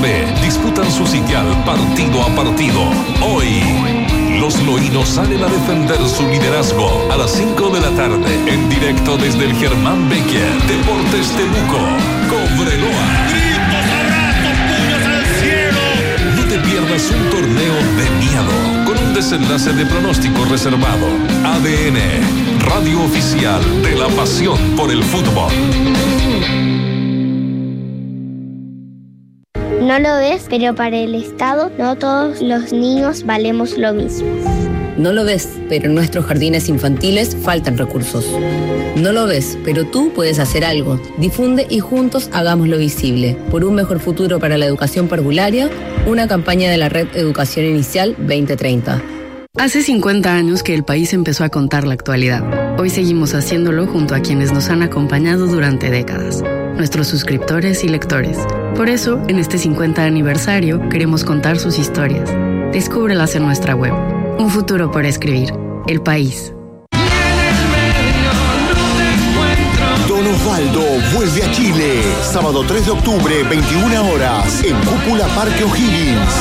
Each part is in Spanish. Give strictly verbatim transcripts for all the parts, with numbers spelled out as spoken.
B disputan su sitial partido a partido. Hoy, los loínos salen a defender su liderazgo a las cinco de la tarde, en directo desde el Germán Becker Deportes Temuco, Cobreloa. ¡Gritos, abrazos, puños al cielo! No te pierdas un torneo de miedo, con un desenlace de pronóstico reservado. A D N, radio oficial de la pasión por el fútbol. No lo ves, pero para el Estado no todos los niños valemos lo mismo. No lo ves, pero en nuestros jardines infantiles faltan recursos. No lo ves, pero tú puedes hacer algo. Difunde y juntos hagámoslo visible. Por un mejor futuro para la educación parvularia, una campaña de la Red Educación Inicial veinte treinta. Hace cincuenta años que el país empezó a contar la actualidad. Hoy seguimos haciéndolo junto a quienes nos han acompañado durante décadas, nuestros suscriptores y lectores. Por eso, en este cincuenta aniversario, queremos contar sus historias. Descúbrelas en nuestra web. Un futuro por escribir. El País. Don Osvaldo vuelve a Chile. Sábado tres de octubre, veintiuna horas, en Cúpula Parque O'Higgins.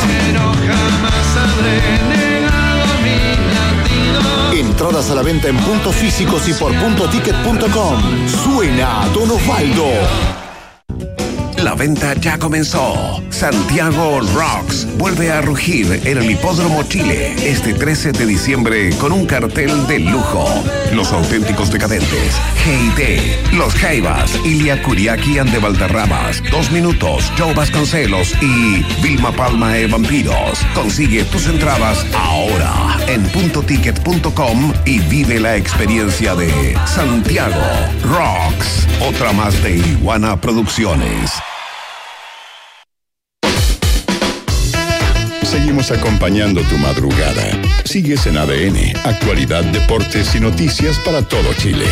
Entradas a la venta en puntos físicos y por punto ticket punto com. Suena Don Osvaldo. La venta ya comenzó. Santiago Rocks vuelve a rugir en el Hipódromo Chile este trece de diciembre con un cartel de lujo. Los auténticos decadentes, G T, Los Jaivas, Ilia Kuriaki and de Valderramas, Dos Minutos, Joe Vasconcelos y Vilma Palma e Vampiros. Consigue tus entradas ahora en punto ticket punto com y vive la experiencia de Santiago Rocks. Otra más de Iguana Producciones. Seguimos acompañando tu madrugada. Sigues en A D N, actualidad, deportes y noticias para todo Chile.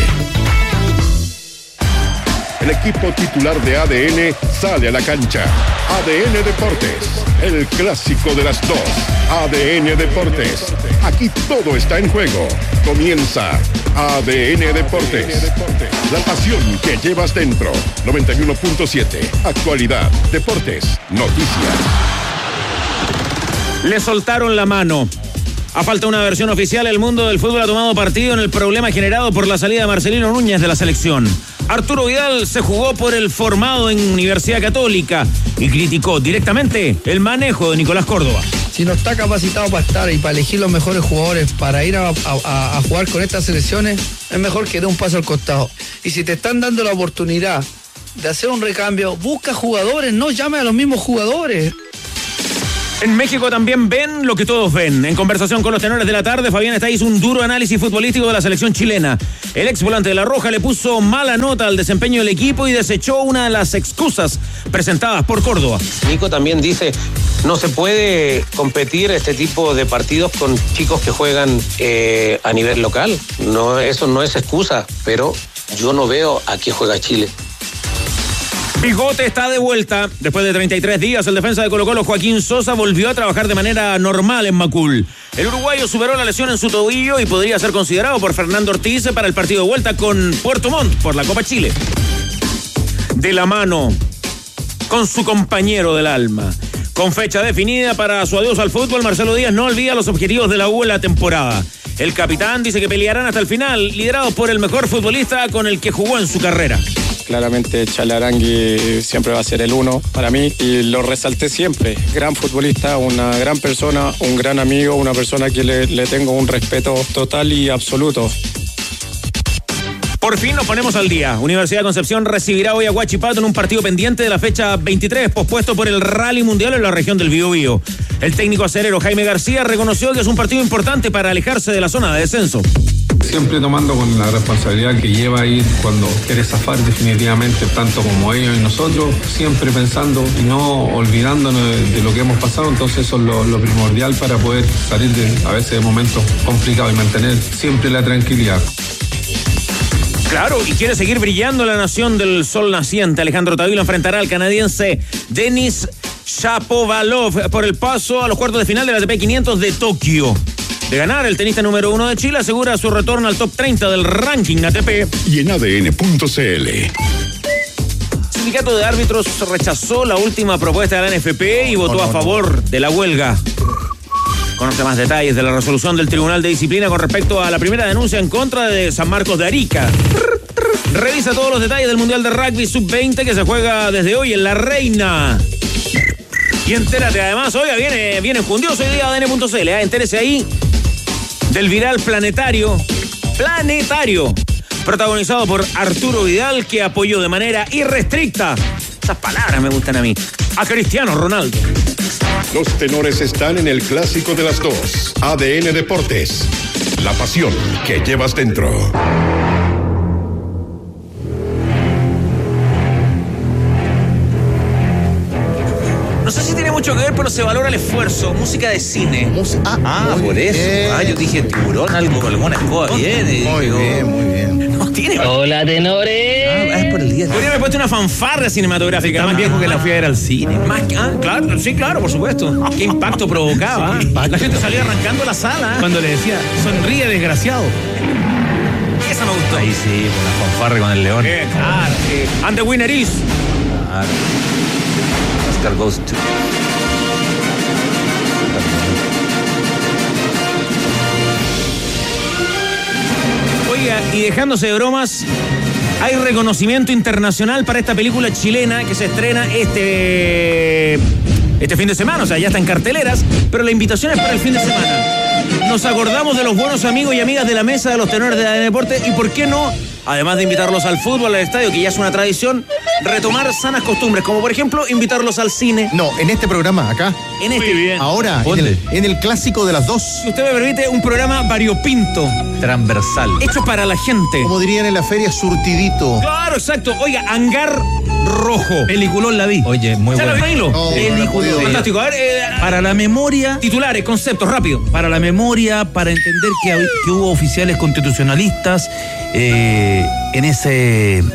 El equipo titular de A D N sale a la cancha. A D N Deportes, el clásico de las dos. A D N Deportes, aquí todo está en juego. Comienza A D N Deportes. La pasión que llevas dentro. noventa y uno punto siete, actualidad, deportes, noticias. Le soltaron la mano. A falta de una versión oficial, el mundo del fútbol ha tomado partido en el problema generado por la salida de Marcelino Núñez de la selección. Arturo Vidal se jugó por el formado en Universidad Católica y criticó directamente el manejo de Nicolás Córdoba. Si no está capacitado para estar y para elegir los mejores jugadores para ir a, a, a jugar con estas selecciones, es mejor que dé un paso al costado. Y si te están dando la oportunidad de hacer un recambio, busca jugadores, no llame a los mismos jugadores. En México también ven lo que todos ven. En conversación con los tenores de la tarde, Fabián Está hizo un duro análisis futbolístico de la selección chilena. El ex volante de La Roja le puso mala nota al desempeño del equipo y desechó una de las excusas presentadas por Córdoba. Nico también dice, no se puede competir este tipo de partidos con chicos que juegan eh, a nivel local. No, eso no es excusa, pero yo no veo a qué juega Chile. Bigote está de vuelta. Después de treinta y tres días, el defensa de Colo-Colo, Joaquín Sosa, volvió a trabajar de manera normal en Macul. El uruguayo superó la lesión en su tobillo y podría ser considerado por Fernando Ortiz para el partido de vuelta con Puerto Montt por la Copa Chile. De la mano con su compañero del alma. Con fecha definida para su adiós al fútbol, Marcelo Díaz no olvida los objetivos de la U en la temporada. El capitán dice que pelearán hasta el final, liderados por el mejor futbolista con el que jugó en su carrera. Claramente Chalarangui siempre va a ser el uno para mí y lo resalté siempre. Gran futbolista, una gran persona, un gran amigo, una persona que le, le tengo un respeto total y absoluto. Por fin nos ponemos al día. Universidad de Concepción recibirá hoy a Huachipato en un partido pendiente de la fecha veintitrés, pospuesto por el Rally Mundial en la región del Biobío. El técnico acerero Jaime García reconoció que es un partido importante para alejarse de la zona de descenso. Siempre tomando con la responsabilidad que lleva ir cuando quiere zafar definitivamente, tanto como ellos y nosotros, siempre pensando y no olvidándonos de, de lo que hemos pasado. Entonces eso es lo, lo primordial para poder salir de a veces de momentos complicados y mantener siempre la tranquilidad. Claro, y quiere seguir brillando la nación del sol naciente. Alejandro Tavilo enfrentará al canadiense Denis Shapovalov por el paso a los cuartos de final de la A T P quinientos de Tokio. De ganar, el tenista número uno de Chile asegura su retorno al top treinta del ranking A T P. Y en A D N punto C L. sindicato de árbitros rechazó la última propuesta de la N F P y votó no, no, a favor no. de la huelga. Conoce más detalles de la resolución del Tribunal de Disciplina con respecto a la primera denuncia en contra de San Marcos de Arica. Revisa todos los detalles del Mundial de Rugby sub veinte que se juega desde hoy en La Reina. Y entérate, además, oiga, viene, viene Jundioso hoy día A D N punto C L, ¿eh? Entérese ahí del viral planetario. Planetario. Protagonizado por Arturo Vidal, que apoyó de manera irrestricta, esas palabras me gustan a mí, a Cristiano Ronaldo. Los tenores están en el clásico de las dos. A D N Deportes. La pasión que llevas dentro. No sé si tiene mucho que ver, pero se valora el esfuerzo. Música de cine. Música. Ah, ah por eso. Bien. Ah, yo dije tiburón, algo, alguna escoba. Bien. Muy digo, bien, muy bien. No tiene. Hola, tenores. Ah, es por el día. Podría haber puesto una fanfarria cinematográfica. Está más viejo que la fui a ver al cine. Más que, ah, claro, sí, claro, por supuesto. Qué impacto provocaba. Sí, impacto. La gente salía arrancando la sala. Cuando le decía, sonríe, desgraciado. Esa me gustó. Ahí sí, una fanfarria con el león. Bien, claro. Sí. And the winner is. Claro. Oscar goes to. Oiga, y dejándose de bromas, hay reconocimiento internacional para esta película chilena que se estrena este, este fin de semana. O sea, ya está en carteleras, pero la invitación es para el fin de semana. Nos acordamos de los buenos amigos y amigas de la mesa de los tenores de A D N Deporte y, ¿por qué no?, además de invitarlos al fútbol, al estadio, que ya es una tradición, retomar sanas costumbres, como por ejemplo invitarlos al cine. No, en este programa, acá. En este. Muy bien. Ahora, en el, en el clásico de las dos. Si usted me permite, un programa variopinto. Transversal. Hecho para la gente. Como dirían en la feria, surtidito. Claro, exacto. Oiga, Hangar Rojo. Peliculón la vi. Oye, muy bueno. ¿Ya lo no, Peliculón. No, fantástico. A ver, eh, para la memoria. Titulares, conceptos, rápido. Para la memoria, para entender que, que hubo oficiales constitucionalistas eh, en ese. Eh,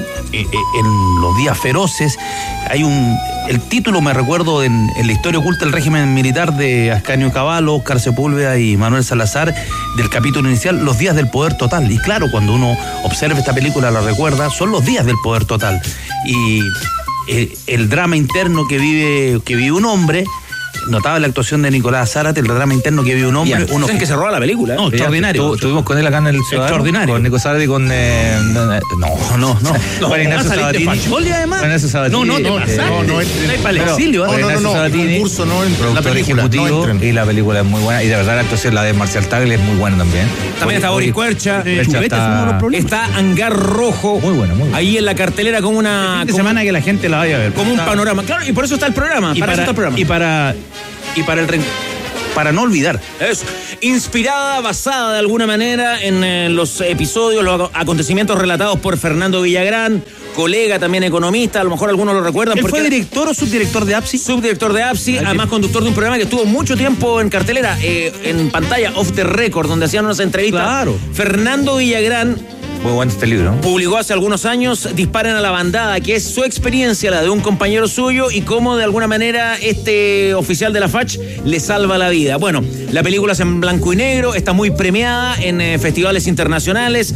en los días feroces. Hay un. El título me recuerdo en, en la historia oculta del régimen militar de Ascanio Cavallo, Oscar Sepúlveda y Manuel Salazar, del capítulo inicial, Los días del poder total. Y claro, cuando uno observa esta película, la recuerda, son los días del poder total. Y eh, el drama interno que vive, que vive un hombre. Notaba la actuación de Nicolás Zárate, el drama interno que vive un hombre. Uno que se roba la película. No, extraordinario. Estuvimos con él acá en el Ciudadano. Extraordinario. Con Nico Zárate y con. Eh, no, no, no. no. Juan Ignacio Sabatini. Además. Juan Ignacio Sabatini. No, no, te pasaste. No, no, no hay para el exilio. No, no, no, no. Sabatini, el curso no entra. La película ejecutivo, no y la película es muy buena. Y de verdad la actuación, la de Marcial Tagle, es muy buena también. También está Boris Cuercha. Está, está Hangar Rojo. Muy bueno, muy bueno. Ahí en la cartelera como una. Fin de semana que la gente la vaya a ver. Como un panorama. Claro, y por eso está el programa. Para eso está el programa. Y para. Y para el para no olvidar. Es inspirada, basada de alguna manera en eh, los episodios, los acontecimientos relatados por Fernando Villagrán, colega también economista, a lo mejor algunos lo recuerdan. ¿Él fue director o subdirector de A P S I? Subdirector de A P S I, además conductor de un programa que estuvo mucho tiempo en cartelera, eh, en pantalla, Off the Record, donde hacían unas entrevistas. Claro. Fernando Villagrán. Muy bueno este libro. Publicó hace algunos años Disparen a la bandada, que es su experiencia, la de un compañero suyo, y cómo de alguna manera este oficial de la F A C H le salva la vida. Bueno, la película es en blanco y negro, está muy premiada en eh, festivales internacionales.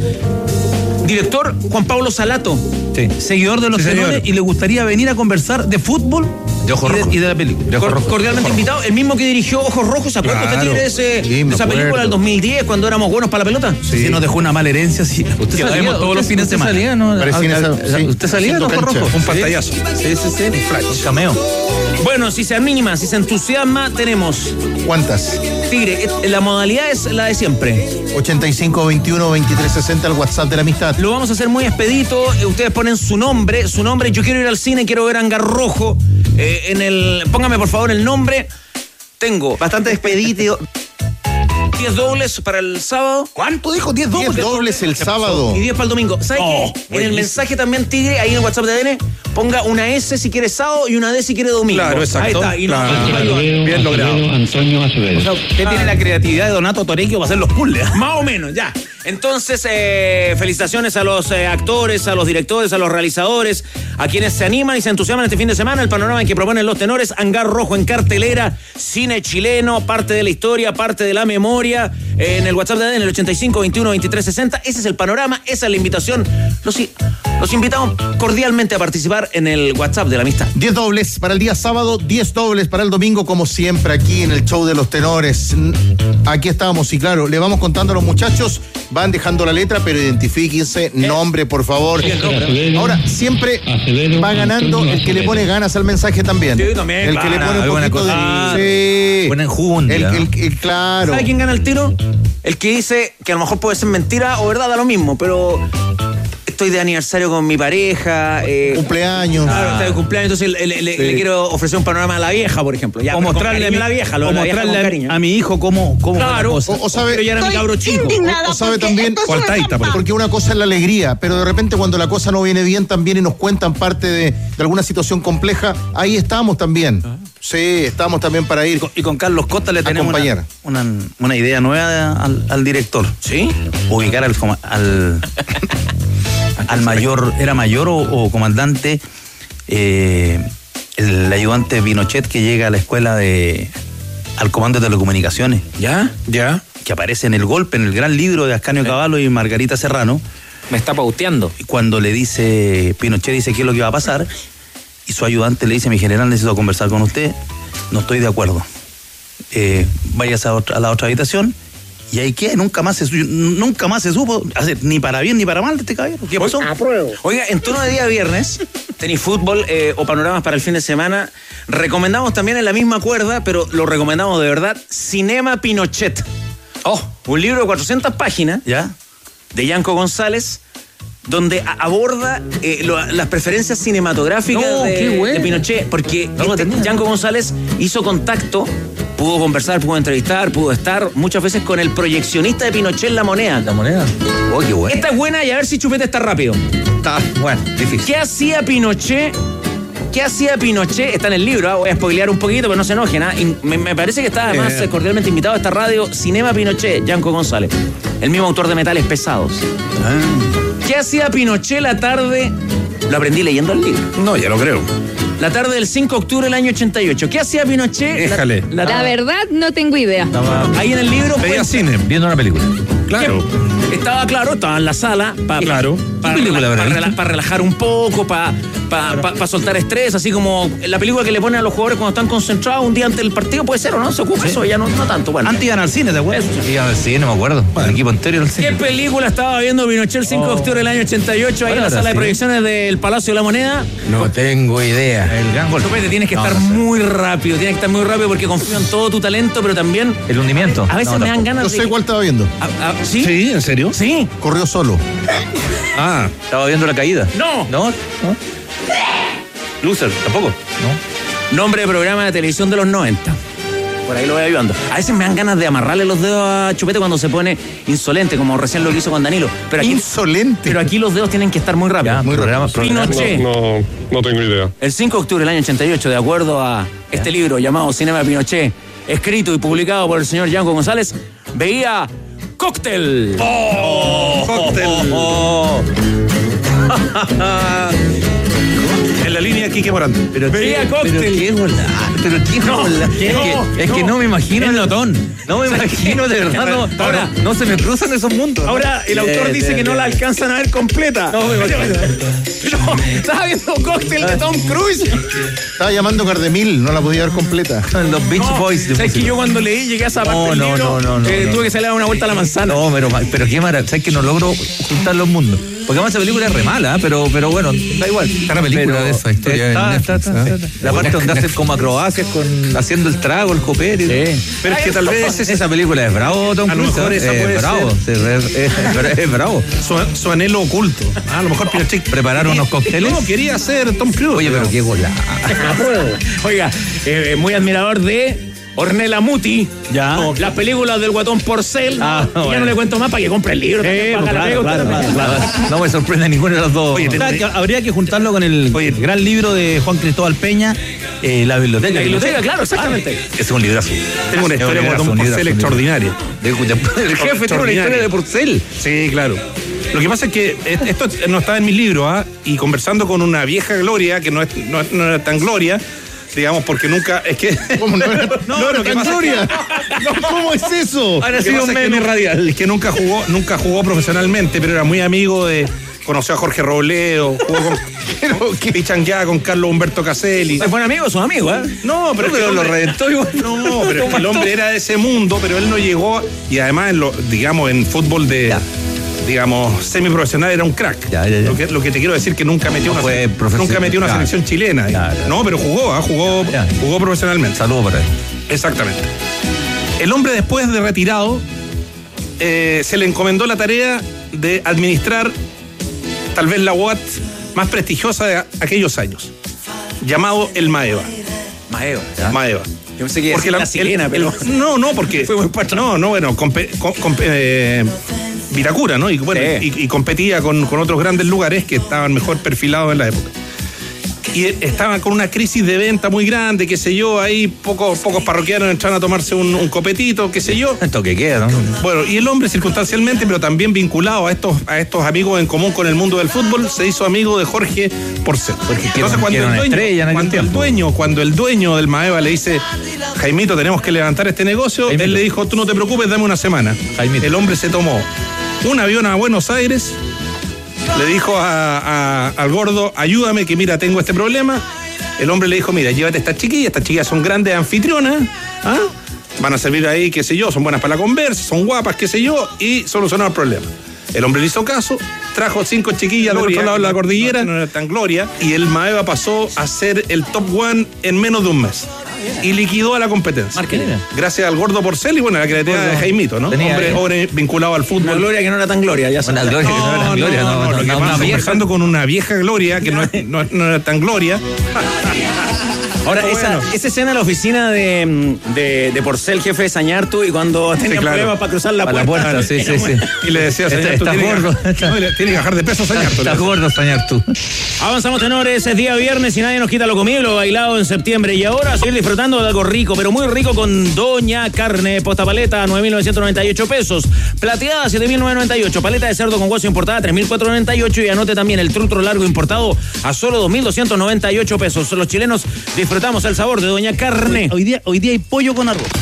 Director Juan Pablo Salato. Sí. Seguidor de los sí, tenores, y le gustaría venir a conversar de fútbol de Ojos Rojos y de la película. De Cor- cordialmente Ojo invitado, el mismo que dirigió Ojos Rojos. ¿Se acuerda claro. usted de, ese, sí, de esa película del dos mil diez cuando éramos buenos para la pelota? Sí, sí nos dejó una mala herencia. Sí. Usted sí, salía todos los fines de semana. Salía, ¿no? a, a, a, sí. ¿Usted salía de Ojos Rojos? Un pantallazo. Sí, sí, sí. Un flash. Un cameo. Bueno, si se anima, si se entusiasma, tenemos. ¿Cuántas? Tigre, la modalidad es la de siempre. ochenta y cinco veintiuno veintitrés sesenta, el WhatsApp de la amistad. Lo vamos a hacer muy expedito. Ustedes ponen su nombre, su nombre. Yo quiero ir al cine, quiero ver Hangar Rojo. Eh, en el, póngame por favor el nombre. Tengo bastante expedito. diez dobles para el sábado. ¿Cuánto dijo? diez dobles. diez dobles el sábado. Y diez para el domingo. ¿Sabes oh, qué? En el mensaje también, Tigre, ahí en el WhatsApp de A D N, ponga una S si quiere sábado y una D si quiere domingo. Claro, exacto. Ahí está. Y claro. no, claro. Bien logrado. Antonio Acevedo. O sea, usted ah. tiene la creatividad de Donato Torecchio para hacer los puzzles. Más o menos, ya. Entonces, eh, felicitaciones a los eh, actores, a los directores, a los realizadores, a quienes se animan y se entusiasman este fin de semana. El panorama en que proponen los tenores, Hangar Rojo en cartelera, cine chileno, parte de la historia, parte de la memoria. Eh, en el WhatsApp de A D N, en el ochenta y cinco veintiuno veintitrés sesenta. Ese es el panorama, esa es la invitación. Los, Los invitamos cordialmente a participar en el WhatsApp de la amistad. diez dobles para el día sábado, diez dobles para el domingo, como siempre aquí en el show de los tenores. Aquí estamos y claro, le vamos contando a los muchachos, van dejando la letra, pero identifíquense, nombre por favor. Ahora, siempre va ganando el que le pone ganas al mensaje también. Sí, también, el claro, que le pone un buena poquito cosa. de... Sí. Buena enjundia. El, el, el, claro. ¿Sabe quién gana el tiro? El que dice que a lo mejor puede ser mentira o verdad, da lo mismo, pero estoy de aniversario con mi pareja. Eh, cumpleaños. Claro, Ah. está de cumpleaños, entonces le, le, Sí. le quiero ofrecer un panorama a la vieja, por ejemplo. Ya, o pero con mostrarle a cariño mi, a la vieja, lo o de la vieja mostrarle con a, cariño. a mi hijo cómo, cómo va la Claro, cosa. O, o sabe, pero ya era mi cabro chico. o, o sabe también ¿Cuál taita, por porque una cosa es la alegría, pero de repente cuando la cosa no viene bien también y nos cuentan parte de, de alguna situación compleja, ahí estamos también. Sí, estamos también para ir. Y con Carlos Costa le tenemos acompañar. una, una, una idea nueva al, al director. ¿Sí? Ubicar al, coma- al, al mayor, ¿era mayor o, o comandante? Eh, el ayudante Pinochet que llega a la escuela de al comando de telecomunicaciones. ¿Ya? ¿Ya? Que aparece en El Golpe, en el gran libro de Ascanio Cavallo y Margarita Serrano. Me está pauteando. Y cuando le dice, Pinochet dice qué es lo que va a pasar, y su ayudante le dice, mi general, necesito conversar con usted, no estoy de acuerdo. Eh, váyase a, otra, a la otra habitación, y ahí qué, nunca más se, su- nunca más se supo hacer ni para bien ni para mal de este caballero. ¿Qué pasó? Oiga, en tono de día viernes, tenis fútbol eh, o panoramas para el fin de semana, recomendamos también en la misma cuerda, pero lo recomendamos de verdad, Cinema Pinochet. Oh, un libro de cuatrocientas páginas, ¿ya? De Yanko González, donde a- aborda eh, lo- las preferencias cinematográficas No, de, qué bueno. de Pinochet, porque No lo este tenía. Yanko González hizo contacto, pudo conversar, pudo entrevistar, pudo estar muchas veces con el proyeccionista de Pinochet, La Moneda. La moneda. Oh, qué bueno. Esta es buena y a ver si Chupete está rápido. Está, bueno, difícil. ¿Qué hacía Pinochet? ¿Qué hacía Pinochet? Está en el libro, ¿ah? Voy a spoilear un poquito, pero no se enojen. ¿ah? In- Me, me parece que está además Eh. cordialmente invitado a esta radio, Cinema Pinochet, Yanko González, el mismo autor de Metales Pesados. Ah. ¿Qué hacía Pinochet la tarde? Lo aprendí leyendo el libro. No, ya lo creo. La tarde del cinco de octubre del año ochenta y ocho. ¿Qué hacía Pinochet? Déjale. La, la- La verdad, no tengo idea. ahí en el libro Veía cuenta cine. Viendo una película. Claro. que estaba claro, estaba en la sala para Claro. película habrá visto? relajar un poco, para pa, pa, pa soltar estrés, así como la película que le ponen a los jugadores cuando están concentrados un día antes del partido, puede ser o no, se ocupa eso, ya no, no tanto. Bueno. Antes iban al cine, ¿te acuerdas? Iban al cine, me acuerdo. El equipo entero iba al ¿Qué cine. película estaba viendo Pinochet el cinco de octubre del año ochenta y ocho ahí en la Ahora sala de sí. proyecciones del Palacio de la Moneda? No tengo idea. El gran golpe. Chupete, tienes que No, estar no sé. muy rápido, tienes que estar muy rápido porque confío en todo tu talento, pero también El hundimiento. a veces No, me dan tampoco. ganas Yo de... sé cuál estaba viendo. Ah, ah, ¿Sí? ¿Sí? ¿En serio? Sí. Corrió solo. Ah, Estaba viendo la caída. No. No, no. Loser, tampoco. No. Nombre de programa de televisión de los noventa. Por ahí lo voy ayudando. A veces me dan ganas de amarrarle los dedos a Chupete cuando se pone insolente, como recién lo que hizo con Danilo. Pero aquí, Insolente. pero aquí los dedos tienen que estar muy rápidos. Ya, Muy programa, programa. Pinochet. No, no tengo idea. El cinco de octubre del año ochenta y ocho, de acuerdo a este libro llamado Cinema Pinochet, escrito y publicado por el señor Yanko González, veía Cóctel. ¡Oh! ¡Cóctel! En la línea Quique Morán. Pero Veía qué, Cóctel. pero qué bola, pero qué No, bola. no, es que, es no. que no me imagino El el notón. No me imagino, de verdad, no, Ahora- no, no se me cruzan esos mundos. Ahora el autor Bien, dice bien, que no bien. la alcanzan a ver completa. No, me imagino. No, estaba viendo Cóctel de Tom Cruise. Estaba llamando Cardemil, no la podía ver completa. Los Beach No, Boys. de ¿sabes que música. yo cuando leí llegué a esa parte No, del no, libro, no, no, que no, tuve no. que salir a dar una vuelta a la manzana? No, pero, pero qué maravilla. ¿Sabes que no logro juntar los mundos? Porque además esa película es re mala, pero, pero bueno, da igual. Está la película Pero de esa historia está, en está, Netflix, está, ¿eh? está, está. La parte donde hacen como acrobacias con, haciendo el trago, el copete. Sí. Pero es que tal vez ese- esa película es bravo, Tom A lo Cruise. mejor ¿eh? esa Es puede bravo, ser. sí, es, es- es bravo. su, su anhelo oculto. Ah, a lo mejor Pinochet ¿Prepararon unos cócteles? No, quería ser Tom Cruise. Oye, pero qué bola. Oiga, eh, muy admirador de Ornella Muti. Ya. No, las películas del Guatón Porcel. Ah, y ya bueno. no le cuento más para que compre el libro. también, para Claro, que la claro, pegue, claro, usted claro, también. claro. No me sorprende ninguno de los dos. Oye, ¿Sabes te- que habría que juntarlo con el Oye. gran libro de Juan Cristóbal Peña, eh, La Biblioteca. La biblioteca, claro, exactamente. Ah, es un librazo. Tengo una Es historia un con librazo, Tom un librazo, Porcel un extraordinaria. De- de- el jefe tiene una historia de Porcel. Sí, claro. Lo que pasa es que es- esto no estaba en mis libros, ¿ah? Y conversando con una vieja Gloria, que no, es, no, no era tan Gloria, digamos, porque nunca. Es que. ¿Cómo no era, No, no era lo que tan pasa es gloria? No, ¿cómo es eso? Ahora Lo sí que un pasa es que meme nu- radial. Es que nunca jugó, nunca jugó profesionalmente, pero era muy amigo de, conoció a Jorge Robledo, jugó con Pichangueada con Carlos Humberto Caselli. ¿Es buen amigo? ¿Son amigos, eh? No, pero, no, es que pero lo hombre, reventó igual. No, pero es que el hombre era de ese mundo, pero él no llegó, y además, en lo, digamos, en fútbol de... Ya. digamos, semiprofesional era un crack. Ya, ya, ya. Lo, que, lo que te quiero decir que nunca metió no una, nunca metió una claro. selección chilena. Ya, ya. No, pero jugó, ¿eh? jugó, jugó profesionalmente. Saludos para él. Exactamente. El hombre, después de retirado, eh, se le encomendó la tarea de administrar tal vez la U A T más prestigiosa de aquellos años, llamado el Maeva. Maeva. ¿Ya? Maeva. Yo pensé que porque la, la sirena, el, pero... El, no, no, porque... Fue muy no, no, bueno, compe, com, com, eh, Viracura, ¿no? Y, bueno, sí. y, y competía con, con otros grandes lugares que estaban mejor perfilados en la época. Y estaban con una crisis de venta muy grande, qué sé yo, ahí pocos, pocos parroquianos entraron a tomarse un, un copetito, qué sé yo. Esto que queda, ¿no? Bueno, y el hombre circunstancialmente, pero también vinculado a estos, a estos amigos en común con el mundo del fútbol, se hizo amigo de Jorge Porcel. Porque Entonces cuando, el dueño, estrella cuando el dueño, cuando el dueño del Maeva le dice, Jaimito, tenemos que levantar este negocio, Jaimito. Él le dijo, tú no te preocupes, dame una semana. Jaimito. El hombre se tomó un avión a Buenos Aires. Le dijo a, a, al gordo, ayúdame que mira, tengo este problema. El hombre le dijo, mira, llévate a estas chiquillas, estas chiquillas son grandes anfitrionas, ¿ah? Van a servir ahí, qué sé yo, son buenas para la conversa, son guapas, qué sé yo, y solucionaron el problema. El hombre le hizo caso, trajo cinco chiquillas del otro lado de la cordillera, no, no era tan gloria, y el Maeva pasó a ser el top one en menos de un mes. Y liquidó a la competencia. Marquina. Gracias al gordo Porcel y bueno, la creatividad de Jaimito, ¿no? Tenía, hombre, hombre vinculado al fútbol. Una gloria que no era tan gloria, ya Una gloria no, que no era tan gloria, no. no, no, no, no, lo que no, pasa, conversando con una vieja gloria que no, no, no era tan gloria. Ahora, bueno. esa, esa escena en la oficina de, de, de Porcel, jefe de Sañartu, y cuando tenía sí, claro. problemas para cruzar la puerta. La puerta, sí, sí, sí. Y le decía a Sañartu, está gordo. Tiene que bajar de peso Sañartu. Está gordo Sañartu. Avanzamos, tenores, es día viernes y nadie nos quita lo comido, lo bailado en septiembre. Y ahora seguir disfrutando de algo rico, pero muy rico con Doña Carne. Posta paleta, nueve mil novecientos noventa y ocho pesos. Plateada, siete mil novecientos noventa y ocho. Paleta de cerdo con hueso importada, tres mil cuatrocientos noventa y ocho. Y anote también el trutro largo importado a solo dos mil doscientos noventa y ocho pesos. Los chilenos disfrutamos el sabor de Doña Carne. Hoy día, hoy día hay pollo con arroz.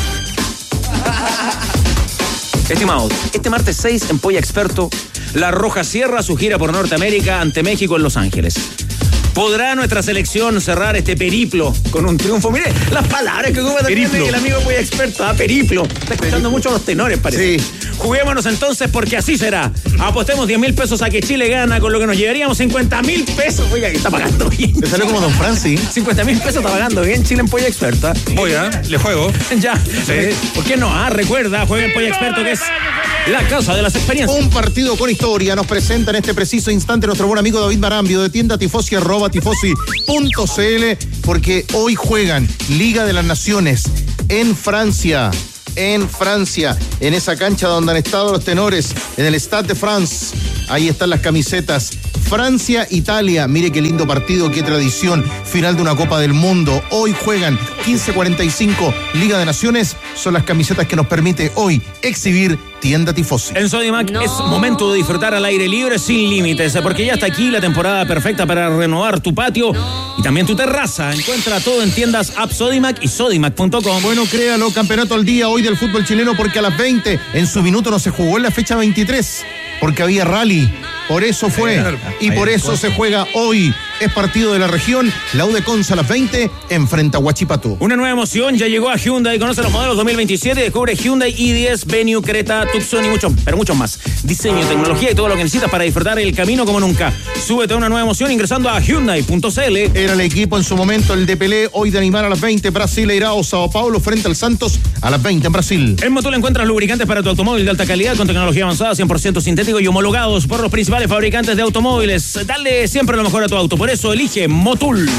Estimados, este martes seis en Polla Experto, La Roja cierra su gira por Norteamérica ante México en Los Ángeles. ¿Podrá nuestra selección cerrar este periplo con un triunfo? Mire, las palabras que ocupa también el amigo Polla Experto, ¿ah? Periplo. Está escuchando mucho a los tenores, parece. Sí. Juguémonos entonces porque así será. Apostemos diez mil pesos a que Chile gana, con lo que nos llevaríamos cincuenta mil pesos. Oiga, que está pagando bien. Le salió como Don Francis. cincuenta mil pesos está pagando bien Chile en Polla Experta. Voy, ¿ah? ¿eh? Le juego. Ya. Sí. ¿Por qué no? Ah, recuerda, juega en Polla Experto, que es la casa de las experiencias. Un partido con historia nos presenta en este preciso instante nuestro buen amigo David Marambio de tienda tifosi arroba tifosi punto cl, porque hoy juegan Liga de las Naciones en Francia. En Francia, en esa cancha donde han estado los tenores, en el Stade de France. Ahí están las camisetas. Francia, Italia, mire qué lindo partido, qué tradición, final de una Copa del Mundo. Hoy juegan quince cuarenta y cinco, Liga de Naciones, son las camisetas que nos permite hoy exhibir Tienda Tifosi. En Sodimac no. es momento de disfrutar al aire libre sin límites, porque ya está aquí la temporada perfecta para renovar tu patio no. y también tu terraza. Encuentra todo en tiendas App Sodimac y sodimac punto com. Bueno, créalo, campeonato al día hoy del fútbol chileno, porque a las veinte en su minuto no se jugó en la fecha veintitrés, porque había rally. Por eso fue, y por eso se juega hoy. Es partido de la región, la U de Conce a las veinte, enfrenta a Huachipato. Una nueva emoción ya llegó a Hyundai. Conoce los modelos dos mil veintisiete y descubre Hyundai i diez, Venue, Creta, Tucson y mucho, pero muchos más. Diseño, tecnología y todo lo que necesitas para disfrutar el camino como nunca. Súbete a una nueva emoción ingresando a hyundai punto cl. Era el equipo en su momento, el de Pelé, hoy de animar a las veinte. Brasil irá a Sao Paulo frente al Santos a las veinte en Brasil. En Motul encuentras lubricantes para tu automóvil de alta calidad con tecnología avanzada, cien por ciento sintético y homologados por los principales fabricantes de automóviles. Dale siempre lo mejor a tu auto, por eso elige Motul.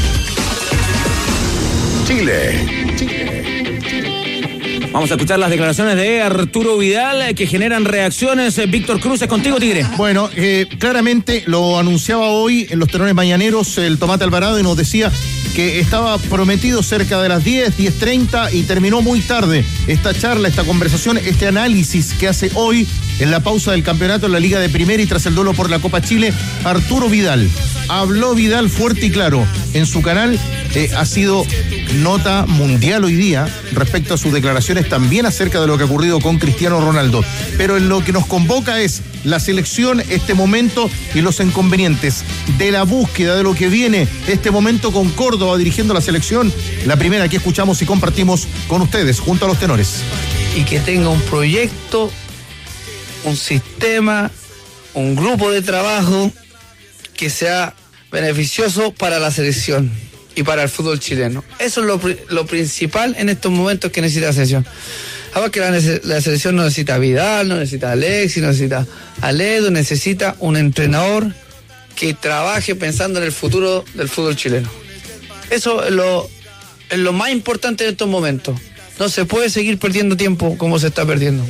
Chile. Vamos a escuchar las declaraciones de Arturo Vidal que generan reacciones. Víctor Cruz, es contigo, Tigre. Bueno, eh, claramente lo anunciaba hoy en los telones mañaneros el Tomate Alvarado y nos decía que estaba prometido cerca de las diez, diez treinta y terminó muy tarde esta charla, esta conversación, este análisis que hace hoy en la pausa del campeonato en la Liga de Primera y tras el duelo por la Copa Chile, Arturo Vidal. Habló Vidal fuerte y claro en su canal. Eh, ha sido nota mundial hoy día respecto a sus declaraciones también acerca de lo que ha ocurrido con Cristiano Ronaldo. Pero en lo que nos convoca es la selección, este momento y los inconvenientes de la búsqueda de lo que viene, este momento con Córdoba dirigiendo la selección. La primera que escuchamos y compartimos con ustedes junto a los tenores. Y que tenga un proyecto, un sistema, un grupo de trabajo que sea beneficioso para la selección y para el fútbol chileno. Eso es lo, lo principal en estos momentos que necesita la selección. Ahora que la, la selección no necesita a Vidal, no necesita a Alexis, no necesita a Ledo, necesita un entrenador que trabaje pensando en el futuro del fútbol chileno. Eso es lo, es lo más importante en estos momentos. No se puede seguir perdiendo tiempo como se está perdiendo.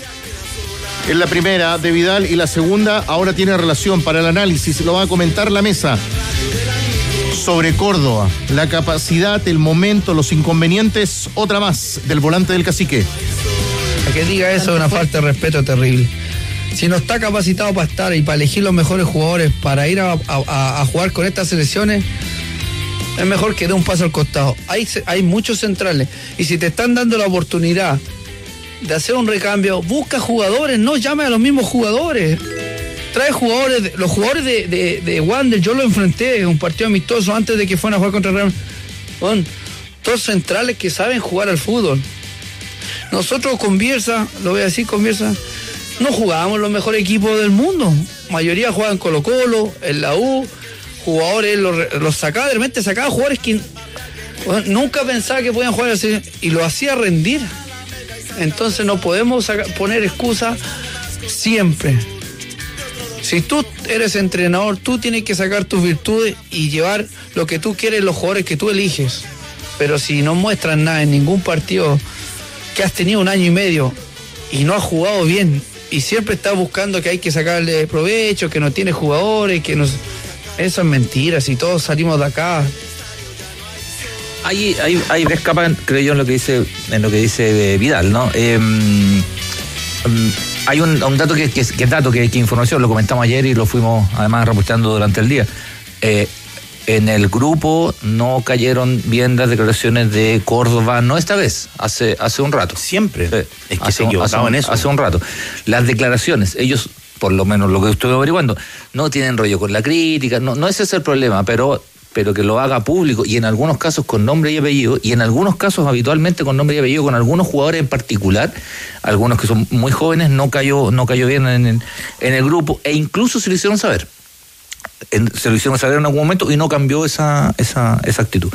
Es la primera de Vidal y la segunda ahora tiene relación para el análisis, lo va a comentar la mesa. Sobre Córdoba, la capacidad, el momento, los inconvenientes, otra más del volante del Cacique. A que diga eso es una falta de respeto terrible. Si no está capacitado para estar y para elegir los mejores jugadores para ir a, a, a jugar con estas selecciones, es mejor que dé un paso al costado. Hay, hay muchos centrales y si te están dando la oportunidad de hacer un recambio, busca jugadores, no llame a los mismos jugadores. Trae jugadores, los jugadores de, de, de Wander, yo lo enfrenté en un partido amistoso antes de que fueran a jugar contra el Real. Bueno, todos centrales que saben jugar al fútbol. Nosotros con Bielsa, lo voy a decir con Bielsa, no jugábamos los mejores equipos del mundo. La mayoría jugaban Colo Colo, en la U, jugadores, los, los sacaba, de repente sacaba jugadores que bueno, nunca pensaba que podían jugar así y lo hacía rendir. Entonces no podemos sacar, poner excusas siempre. Si tú eres entrenador, tú tienes que sacar tus virtudes y llevar lo que tú quieres, los jugadores que tú eliges. Pero si no muestras nada en ningún partido, que has tenido un año y medio y no has jugado bien y siempre estás buscando que hay que sacarle provecho, que no tiene jugadores, que no... Eso es mentira, si todos salimos de acá. Hay, hay, hay tres capas, creo yo, en lo que dice, en lo que dice Vidal, ¿no? Eh, um, Hay un, un dato que, que, que es dato, que, que información, lo comentamos ayer y lo fuimos además reportando durante el día. Eh, en el grupo no cayeron bien las declaraciones de Córdoba, no esta vez, hace, hace un rato. Siempre. Eh, es que hace, se equivocaban en eso. Hace un rato. Las declaraciones, ellos, por lo menos lo que estoy averiguando, no tienen rollo con la crítica, no, no ese es el problema, pero... pero que lo haga público y en algunos casos con nombre y apellido y en algunos casos habitualmente con nombre y apellido con algunos jugadores en particular, algunos que son muy jóvenes, no cayó no cayó bien en el, en el grupo e incluso se lo hicieron saber. En, se lo hicieron saber en algún momento y no cambió esa esa, esa actitud.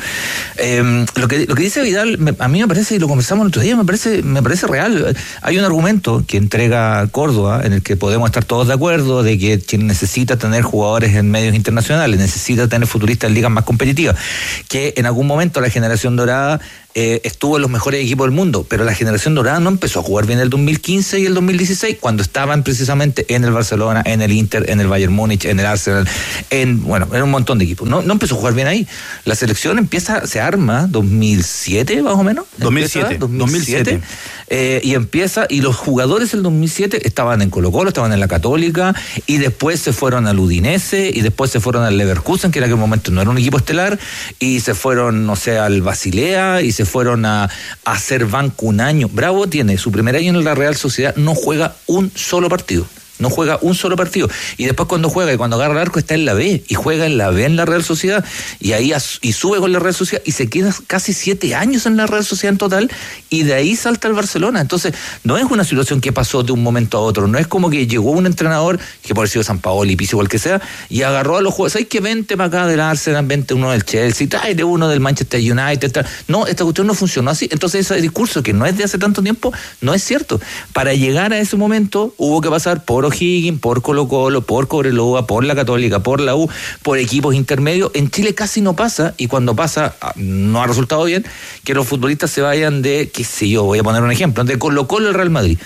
Eh, lo que lo que dice Vidal, me, a mí me parece, y lo conversamos el otro día, me parece me parece real. Hay un argumento que entrega Córdoba en el que podemos estar todos de acuerdo de que quien necesita tener jugadores en medios internacionales, necesita tener futuristas en ligas más competitivas, que en algún momento la generación dorada Eh, estuvo en los mejores equipos del mundo, pero la generación dorada no empezó a jugar bien el dos mil quince y el dos mil dieciséis, cuando estaban precisamente en el Barcelona, en el Inter, en el Bayern Múnich, en el Arsenal, en, bueno, en un montón de equipos. No, no empezó a jugar bien ahí. La selección empieza, se arma dos mil siete más o menos. dos mil siete. dos mil siete. Eh, y empieza, y los jugadores del dos mil siete estaban en Colo Colo, estaban en la Católica, y después se fueron al Udinese, y después se fueron al Leverkusen, que en aquel momento no era un equipo estelar, y se fueron, no sé, al Basilea, y se fueron a, a hacer banco un año. Bravo tiene su primer año en la Real Sociedad, no juega un solo partido. No juega un solo partido. Y después cuando juega y cuando agarra el arco está en la B. Y juega en la B en la Real Sociedad. Y ahí as, y sube con la Real Sociedad. Y se queda casi siete años en la Real Sociedad en total. Y de ahí salta al Barcelona. Entonces, no es una situación que pasó de un momento a otro. No es como que llegó un entrenador, que por haber sido Sampaoli, Pizzi, igual que sea, y agarró a los jugadores. ¿Sabes qué? Vente para acá del Arsenal, vente uno del Chelsea, tráete uno del Manchester United. Tal. No, esta cuestión no funcionó así. Entonces, ese discurso que no es de hace tanto tiempo, no es cierto. Para llegar a ese momento, hubo que pasar por O'Higgins, por Colo Colo, por Cobreloa, por la Católica, por la U, por equipos intermedios. En Chile casi no pasa, y cuando pasa, no ha resultado bien, que los futbolistas se vayan de, qué sé yo, voy a poner un ejemplo, de Colo Colo al Real Madrid.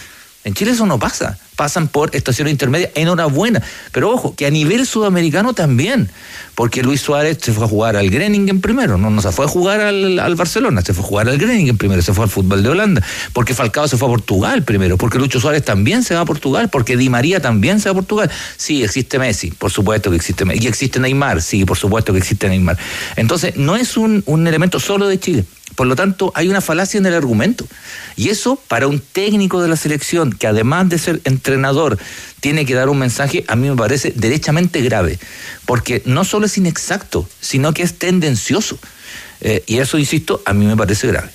En Chile eso no pasa. Pasan por estaciones intermedias, enhorabuena. Pero ojo, que a nivel sudamericano también. Porque Luis Suárez se fue a jugar al Groningen primero. No, no se fue a jugar al, al Barcelona, se fue a jugar al Groningen primero. Se fue al fútbol de Holanda. Porque Falcao se fue a Portugal primero. Porque Lucho Suárez también se va a Portugal. Porque Di María también se va a Portugal. Sí, existe Messi, por supuesto que existe Messi. Y existe Neymar, sí, por supuesto que existe Neymar. Entonces, no es un, un elemento solo de Chile. Por lo tanto, hay una falacia en el argumento. Y eso, para un técnico de la selección, que además de ser entrenador, tiene que dar un mensaje, a mí me parece derechamente grave. Porque no solo es inexacto, sino que es tendencioso. Eh, y eso, insisto, a mí me parece grave.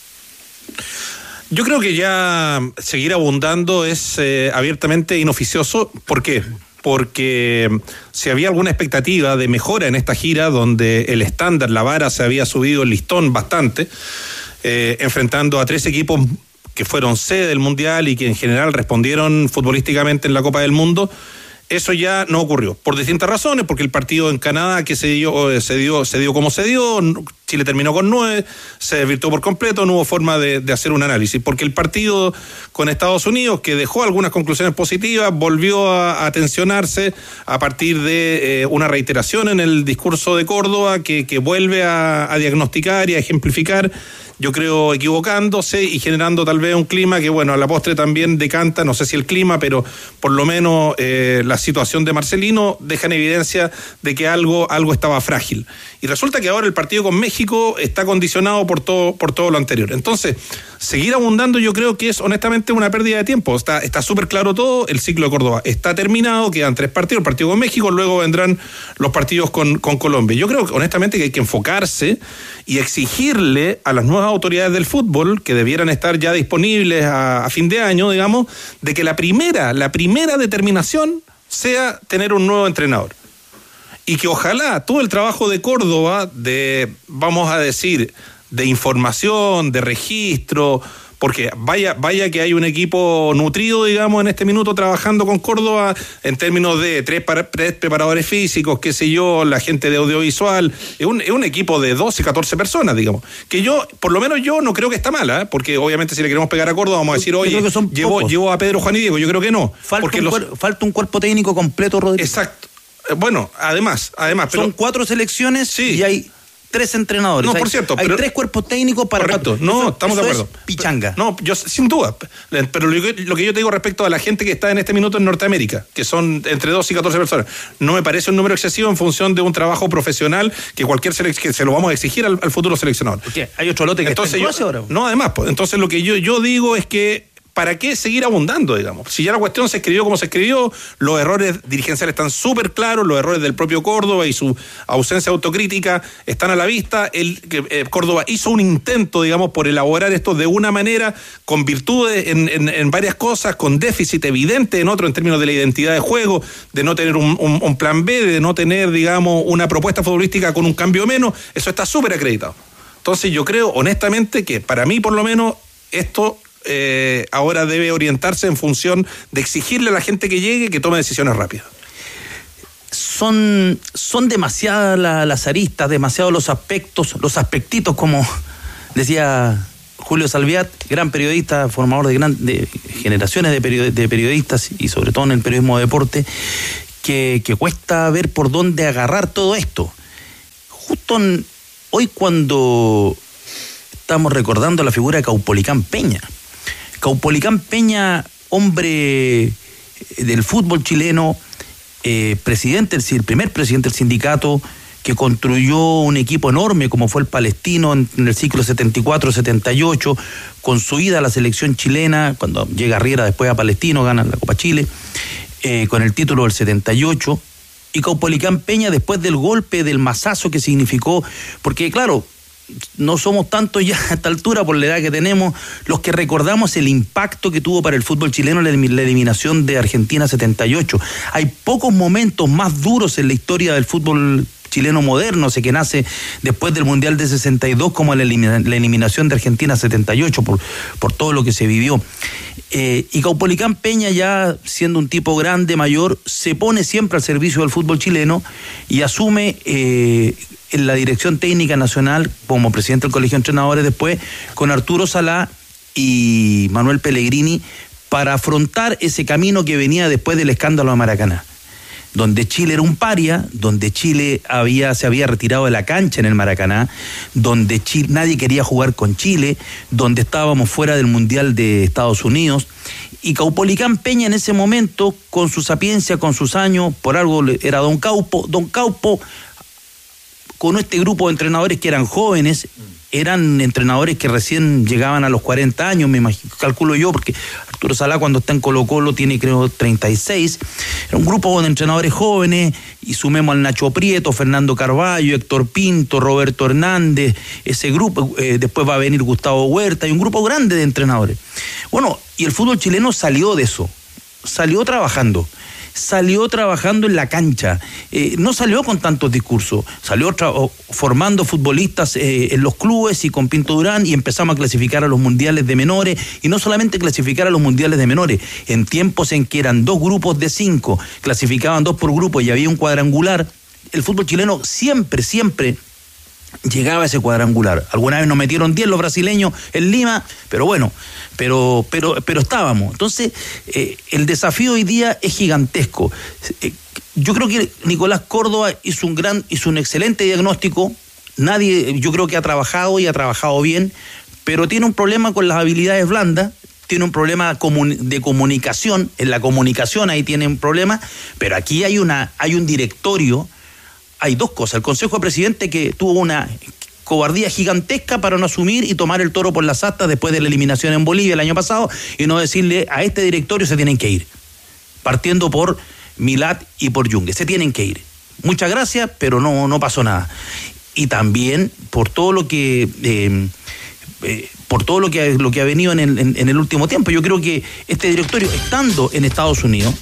Yo creo que ya seguir abundando es eh, abiertamente inoficioso. ¿Por qué? Porque si había alguna expectativa de mejora en esta gira, donde el estándar, la vara, se había subido el listón bastante, eh, enfrentando a tres equipos que fueron sede del Mundial y que en general respondieron futbolísticamente en la Copa del Mundo, eso ya no ocurrió, por distintas razones, porque el partido en Canadá que se dio, se dio, se dio como se dio, Chile terminó con nueve, se desvirtuó por completo, no hubo forma de, de hacer un análisis, porque el partido con Estados Unidos, que dejó algunas conclusiones positivas, volvió a, a tensionarse a partir de eh, una reiteración en el discurso de Córdoba, que, que vuelve a, a diagnosticar y a ejemplificar, yo creo equivocándose y generando tal vez un clima que, bueno, a la postre también decanta, no sé si el clima, pero por lo menos eh, la situación de Marcelino deja en evidencia de que algo, algo estaba frágil. Y resulta que ahora el partido con México está condicionado por todo, por todo lo anterior. Entonces, seguir abundando yo creo que es honestamente una pérdida de tiempo. Está está súper claro todo, el ciclo de Córdoba está terminado, quedan tres partidos, el partido con México, luego vendrán los partidos con, con Colombia. Yo creo que honestamente que hay que enfocarse y exigirle a las nuevas autoridades del fútbol, que debieran estar ya disponibles a, a fin de año, digamos, de que la primera, la primera determinación sea tener un nuevo entrenador. Y que ojalá todo el trabajo de Córdoba, de, vamos a decir, de información, de registro, porque vaya, vaya que hay un equipo nutrido, digamos, en este minuto trabajando con Córdoba en términos de tres, para, tres preparadores físicos, qué sé yo, la gente de audiovisual, es un, es un equipo de doce, catorce personas, digamos, que yo, por lo menos yo no creo que está mala, ¿eh? Porque obviamente si le queremos pegar a Córdoba vamos a decir, oye, llevo, llevo a Pedro, Juan y Diego, yo creo que no. Falta, porque un, los... cuer- falta un cuerpo técnico completo, Rodrigo. Exacto. Bueno, además, además, pero... Son cuatro selecciones sí. y hay tres entrenadores. No, hay, por cierto. Hay pero... tres cuerpos técnicos para... Correcto, no, eso, estamos eso de acuerdo. Es pichanga. No, yo sin duda, pero lo que, lo que yo te digo respecto a la gente que está en este minuto en Norteamérica, que son entre doce y catorce personas, no me parece un número excesivo en función de un trabajo profesional que cualquier selec- que se lo vamos a exigir al, al futuro seleccionador. ¿Qué? Hay otro lote que entonces está en yo, ahora. No, además, pues, entonces lo que yo, yo digo es que ¿para qué seguir abundando, digamos? Si ya la cuestión se escribió como se escribió, los errores dirigenciales están súper claros, los errores del propio Córdoba y su ausencia autocrítica están a la vista. El, eh, Córdoba hizo un intento, digamos, por elaborar esto de una manera, con virtudes en, en, en varias cosas, con déficit evidente en otro, en términos de la identidad de juego, de no tener un, un, un plan B, de no tener, digamos, una propuesta futbolística con un cambio menos. Eso está súper acreditado. Entonces yo creo, honestamente, que para mí, por lo menos, esto... Eh, ahora debe orientarse en función de exigirle a la gente que llegue que tome decisiones rápidas. Son, son demasiadas la, las aristas, demasiados los aspectos, los aspectitos, como decía Julio Salviat, gran periodista, formador de, gran, de generaciones de, period, de periodistas y sobre todo en el periodismo de deporte, que, que cuesta ver por dónde agarrar todo esto. Justo en, hoy cuando estamos recordando la figura de Caupolicán Peña, Caupolicán Peña, hombre del fútbol chileno, eh, presidente, el primer presidente del sindicato, que construyó un equipo enorme como fue el Palestino en, en el ciclo setenta y cuatro setenta y ocho, con su ida a la selección chilena, cuando llega Riera después a Palestino, gana la Copa Chile, eh, con el título del setenta y ocho, y Caupolicán Peña después del golpe, del mazazo que significó, porque claro, no somos tantos ya a esta altura por la edad que tenemos los que recordamos el impacto que tuvo para el fútbol chileno la eliminación de Argentina setenta y ocho. Hay pocos momentos más duros en la historia del fútbol chileno moderno, sé que nace después del Mundial de sesenta y dos como la, elimina, la eliminación de Argentina setenta y ocho por, por todo lo que se vivió. Eh, y Caupolicán Peña, ya siendo un tipo grande, mayor, se pone siempre al servicio del fútbol chileno y asume eh, en la dirección técnica nacional como presidente del Colegio de Entrenadores después, con Arturo Salá y Manuel Pellegrini, para afrontar ese camino que venía después del escándalo de Maracaná, donde Chile era un paria, donde Chile había, se había retirado de la cancha en el Maracaná, donde Chile, nadie quería jugar con Chile, donde estábamos fuera del Mundial de Estados Unidos. Y Caupolicán Peña en ese momento, con su sapiencia, con sus años, por algo era Don Caupo, Don Caupo, con este grupo de entrenadores que eran jóvenes, eran entrenadores que recién llegaban a los cuarenta años, me imagino, calculo yo, porque Arturo Salá cuando está en Colo Colo tiene creo treinta y seis, era un grupo de entrenadores jóvenes, y sumemos al Nacho Prieto, Fernando Carballo, Héctor Pinto, Roberto Hernández, ese grupo, eh, después va a venir Gustavo Huerta, y un grupo grande de entrenadores. Bueno, y el fútbol chileno salió de eso, salió trabajando. Salió trabajando en la cancha, eh, no salió con tantos discursos, salió tra- formando futbolistas eh, en los clubes y con Pinto Durán, y empezamos a clasificar a los mundiales de menores, y no solamente clasificar a los mundiales de menores, en tiempos en que eran dos grupos de cinco, clasificaban dos por grupo y había un cuadrangular, el fútbol chileno siempre, siempre llegaba a ese cuadrangular. Alguna vez nos metieron diez los brasileños en Lima, pero bueno, pero pero pero estábamos. Entonces, eh, el desafío hoy día es gigantesco. Eh, yo creo que Nicolás Córdoba hizo un gran, hizo un excelente diagnóstico. Nadie, yo creo que ha trabajado y ha trabajado bien, pero tiene un problema con las habilidades blandas. Tiene un problema de comunicación. En la comunicación ahí tiene un problema, pero aquí hay una, hay un directorio. Hay dos cosas. El Consejo de Presidentes, que tuvo una cobardía gigantesca para no asumir y tomar el toro por las astas después de la eliminación en Bolivia el año pasado, y no decirle a este directorio se tienen que ir, partiendo por Milat y por Yungue, se tienen que ir. Muchas gracias, pero no, no pasó nada. Y también por todo lo que eh, eh, por todo lo que, lo que ha venido en el, en, en el último tiempo. Yo creo que este directorio, estando en Estados Unidos,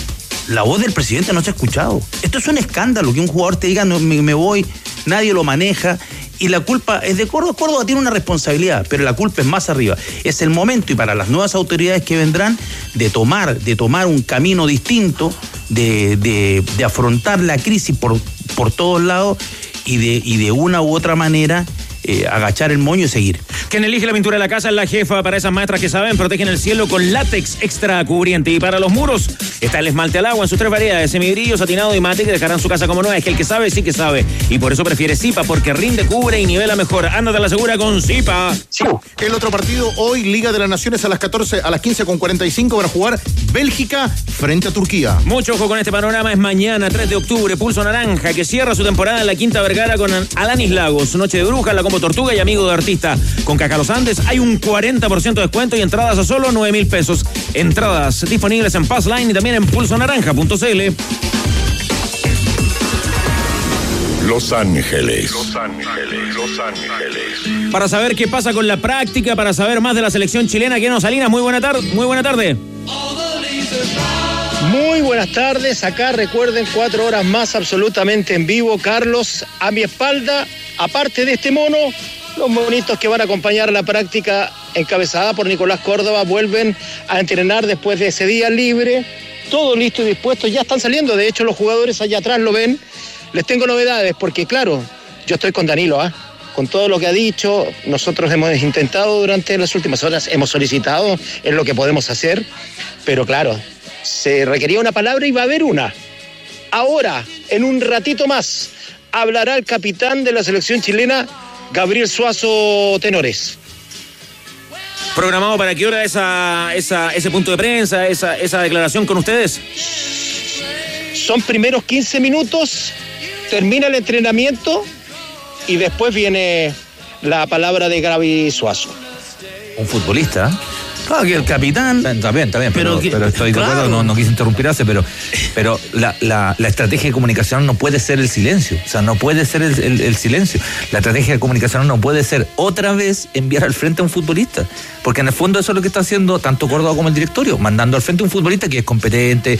la voz del presidente no se ha escuchado. Esto es un escándalo, que un jugador te diga, no, me, me voy, nadie lo maneja, y la culpa es de Córdoba. Córdoba tiene una responsabilidad, pero la culpa es más arriba. Es el momento, y para las nuevas autoridades que vendrán, de tomar, de tomar un camino distinto, de, de, de afrontar la crisis por, por todos lados, y de, y de una u otra manera eh, agachar el moño y seguir. Quien elige la pintura de la casa es la jefa. Para esas maestras que saben, protegen el cielo con látex extra cubriente. Y para los muros está el esmalte al agua en sus tres variedades: semibrillo, satinado y mate, que dejarán su casa como nueva. Es que el que sabe sí que sabe, y por eso prefiere Zipa, porque rinde, cubre y nivela mejor. Ándate a la segura con Zipa. Sí. El otro partido hoy, Liga de las Naciones, a las catorce, a las quince con cuarenta y cinco, para jugar Bélgica frente a Turquía. Mucho ojo con este panorama. Es mañana, tres de octubre, Pulso Naranja, que cierra su temporada en la Quinta Vergara con Alanis Lagos. Noche de Brujas, la Combo Tortuga y Amigo de Artista. Con Caca Los Andes hay un cuarenta por ciento de descuento y entradas a solo nueve mil pesos. Entradas disponibles en Passline y también en pulso naranja punto c l. Los Ángeles. Los Ángeles. Los Ángeles. Para saber qué pasa con la práctica, para saber más de la selección chilena, Keno Salinas, muy buena tarde. Muy buena tarde. Muy buenas tardes. Acá recuerden, cuatro horas más absolutamente en vivo. Carlos, a mi espalda, aparte de este mono, los monitos que van a acompañar la práctica encabezada por Nicolás Córdoba vuelven a entrenar después de ese día libre. Todo listo y dispuesto, ya están saliendo. De hecho, los jugadores allá atrás lo ven. Les tengo novedades porque, claro, yo estoy con Danilo, ¿ah? ¿eh? Con todo lo que ha dicho, nosotros hemos intentado durante las últimas horas, hemos solicitado, es lo que podemos hacer, pero claro, se requería una palabra y va a haber una. Ahora, en un ratito más, hablará el capitán de la selección chilena, Gabriel Suazo Tenores. ¿Programado para qué hora esa, esa, ese punto de prensa, esa, esa declaración con ustedes? Son primeros quince minutos, termina el entrenamiento y después viene la palabra de Gaby Suazo. Un futbolista. Claro que el capitán. También, también, pero, pero, que, pero estoy claro. de acuerdo, no, no quise interrumpirse, pero, pero la, la, la estrategia de comunicación no puede ser el silencio. O sea, no puede ser el, el, el silencio. La estrategia de comunicación no puede ser otra vez enviar al frente a un futbolista. Porque en el fondo eso es lo que está haciendo tanto Córdoba como el directorio, mandando al frente a un futbolista que es competente,